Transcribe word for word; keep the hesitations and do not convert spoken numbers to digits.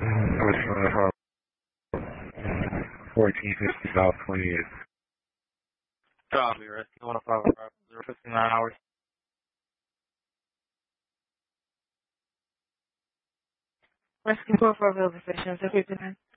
was fourteen fifty South twentieth. Copy, rescue one oh five zero fifty-nine hours. Rescue four four River Station, zero fifty-nine.